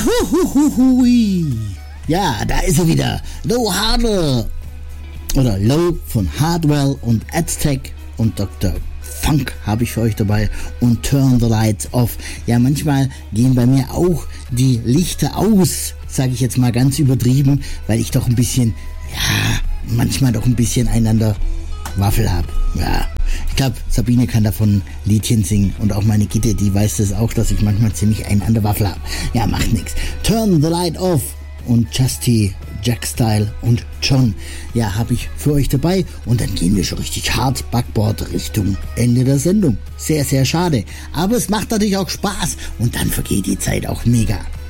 Juhuhuhui. Ja, da ist er wieder. Low Hardwell. Oder Low von Hardwell und Aztec und Dr. Funk habe ich für euch dabei und Turn the Lights Off. Ja, manchmal gehen bei mir auch die Lichter aus, sage ich jetzt mal ganz übertrieben, weil ich doch ein bisschen, manchmal doch ein bisschen einander Waffel habe. Ja, ich glaube, Sabine kann davon ein Liedchen singen und auch meine Gitte, die weiß das auch, dass ich manchmal ziemlich einen an der Waffel habe. Ja, macht nichts. Turn the Light Off und Justy, Jack Style und John. Ja, habe ich für euch dabei und dann gehen wir schon richtig hart Backboard Richtung Ende der Sendung. Sehr, sehr schade. Aber es macht natürlich auch Spaß und dann vergeht die Zeit auch mega.